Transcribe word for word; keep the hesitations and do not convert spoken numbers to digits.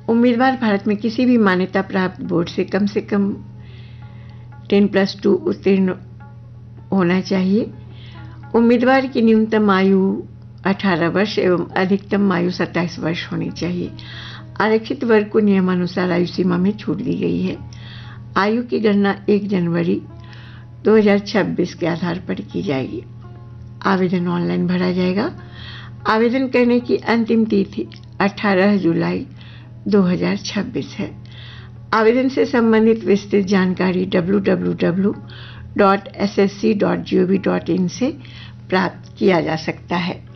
उम्मीदवार भारत में किसी भी मान्यता प्राप्त बोर्ड से कम से कम टेन प्लस टू उत्तीर्ण होना चाहिए। उम्मीदवार की न्यूनतम आयु अठारह वर्ष एवं अधिकतम आयु सत्ताईस वर्ष होनी चाहिए। आरक्षित वर्ग को नियमानुसार आयु सीमा में छूट दी गई है। आयु की गणना एक जनवरी दो हज़ार छब्बीस के आधार पर की जाएगी। आवेदन ऑनलाइन भरा जाएगा। आवेदन करने की अंतिम तिथि अठारह जुलाई दो हज़ार छब्बीस है। आवेदन से संबंधित विस्तृत जानकारी W W W dot S S C dot G O V dot in से प्राप्त किया जा सकता है।